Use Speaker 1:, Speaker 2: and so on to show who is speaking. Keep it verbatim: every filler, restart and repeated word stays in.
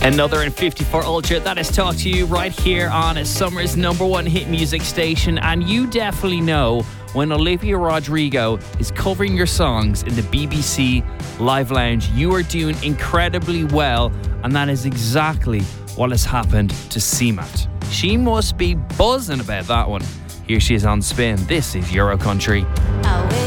Speaker 1: Another in fifty-four Ultra. That is Talk to You right here on Summer's number one hit music station. And you definitely know when Olivia Rodrigo is covering your songs in the B B C Live Lounge, you are doing incredibly well. And that is exactly what has happened to C M A T. She must be buzzing about that one. Here she is on Spin. This is Euro Country.